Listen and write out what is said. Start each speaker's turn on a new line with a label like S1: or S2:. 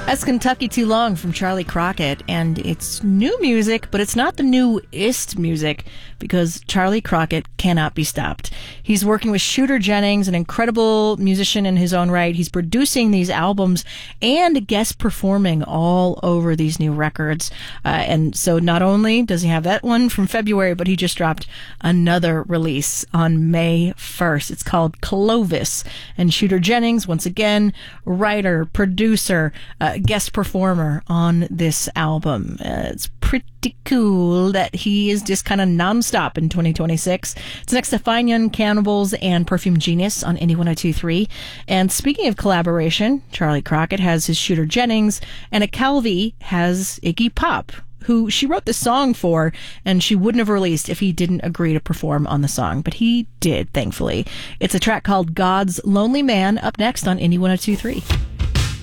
S1: That's Kentucky Too Long from Charlie Crockett, and it's new music, but it's not the newest music because Charlie Crockett cannot be stopped. He's working with Shooter Jennings, an incredible musician in his own right. He's producing these albums and guest performing all over these new records. And so not only does he have that one from February, but he just dropped another release on May 1st. It's called Clovis. And Shooter Jennings, once again, writer, producer, guest performer on this album. It's pretty cool that he is just kind of nonstop in 2026. It's next to Fine Young Cannibals and Perfume Genius on Indie 102.3. And speaking of collaboration, Charlie Crockett has his Shooter Jennings, and Calvi has Iggy Pop, who she wrote the song for, and she wouldn't have released if he didn't agree to perform on the song. But he did, thankfully. It's a track called God's Lonely Man, up next on Indie 102.3.